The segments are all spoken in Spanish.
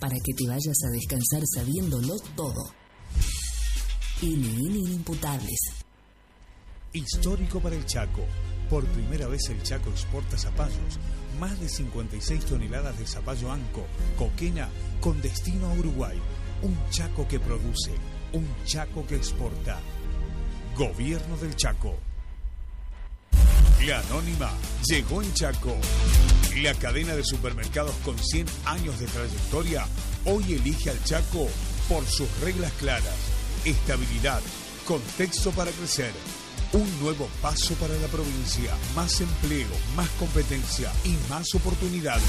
para que te vayas a descansar sabiéndolo todo. NN Inimputables. Histórico para el Chaco. Por primera vez el Chaco exporta zapallos. Más de 56 toneladas de zapallo anco, coquena, con destino a Uruguay. Un Chaco que produce, un Chaco que exporta. Gobierno del Chaco. La Anónima llegó en Chaco. La cadena de supermercados con 100 años de trayectoria hoy elige al Chaco por sus reglas claras, estabilidad, contexto para crecer. Un nuevo paso para la provincia, más empleo, más competencia y más oportunidades.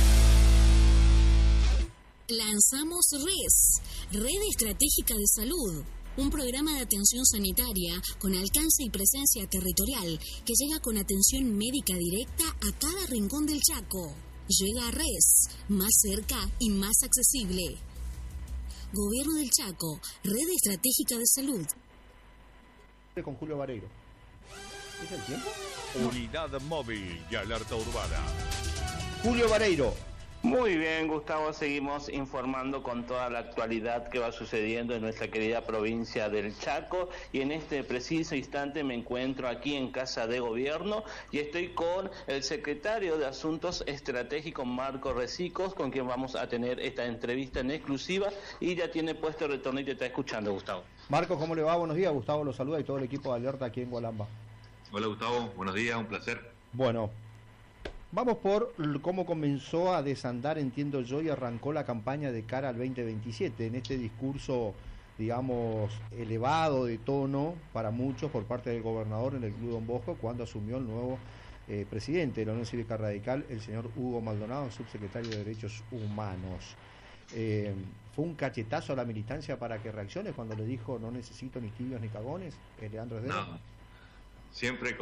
Lanzamos Red Estratégica de Salud, un programa de atención sanitaria con alcance y presencia territorial que llega con atención médica directa a cada rincón del Chaco. Llega a RES, más cerca y más accesible. Gobierno del Chaco, Red Estratégica de Salud. Con Julio Vareiro. ¿Es el tiempo? Unidad móvil y alerta urbana. Julio Vareiro. Muy bien, Gustavo, seguimos informando con toda la actualidad que va sucediendo en nuestra querida provincia del Chaco, y en este preciso instante me encuentro aquí en Casa de Gobierno y estoy con el secretario de Asuntos Estratégicos, Marco Recicos, con quien vamos a tener esta entrevista en exclusiva, y ya tiene puesto el retorno y te está escuchando, Gustavo. Marco, ¿cómo le va? Buenos días. Gustavo lo saluda y todo el equipo de Alerta aquí en Gualamba. Hola, Gustavo, buenos días, un placer. Bueno, vamos por cómo comenzó a desandar, entiendo yo, y arrancó la campaña de cara al 2027, en este discurso, digamos, elevado de tono para muchos por parte del gobernador en el Club Don Bosco cuando asumió el nuevo presidente de la Unión Cívica Radical, el señor Hugo Maldonado, subsecretario de Derechos Humanos. ¿Fue un cachetazo a la militancia para que reaccione cuando le dijo no necesito ni tibios ni cagones, Leandro Esdera? No, siempre